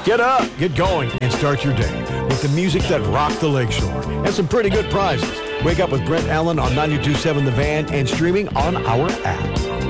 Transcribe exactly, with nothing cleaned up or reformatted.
Get up, get going, and start your day with the music that rocked the Lakeshore and some pretty good prizes. Wake up with Brent Allen on ninety-two point seven The Van and streaming on our app.